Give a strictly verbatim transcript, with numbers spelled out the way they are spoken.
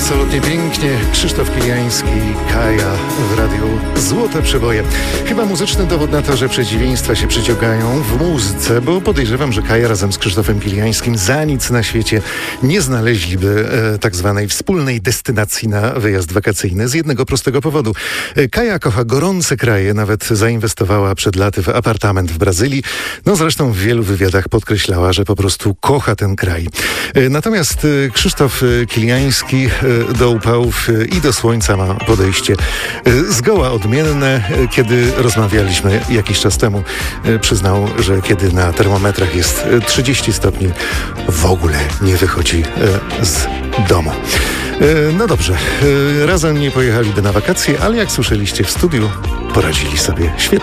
absolutnie pięknie. Krzysztof Kiliański, Kaja w radiu Złote Przeboje. Chyba muzyczny dowód na to, że przeciwieństwa się przyciągają w muzyce, bo podejrzewam, że Kaja razem z Krzysztofem Kiliańskim za nic na świecie nie znaleźliby e, tak zwanej wspólnej destynacji na wyjazd wakacyjny z jednego prostego powodu. E, Kaja kocha gorące kraje, nawet zainwestowała przed laty w apartament w Brazylii. No zresztą w wielu wywiadach podkreślała, że po prostu kocha ten kraj. E, natomiast e, Krzysztof Kiliański do upałów i do słońca ma podejście zgoła odmienne. Kiedy rozmawialiśmy jakiś czas temu, przyznał, że kiedy na termometrach jest trzydzieści stopni, w ogóle nie wychodzi z domu. No dobrze, razem nie pojechaliby na wakacje, ale jak słyszeliście w studiu, poradzili sobie świetnie.